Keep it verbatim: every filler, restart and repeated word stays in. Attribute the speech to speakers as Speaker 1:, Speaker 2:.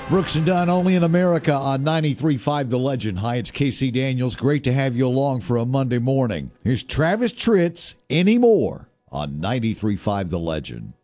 Speaker 1: Brooks and Dunn, only in America on ninety-three point five The Legend. Hi, it's Casey Daniels. Great to have you along for a Monday morning. Here's Travis Tritz, Anymore, on ninety-three point five The Legend.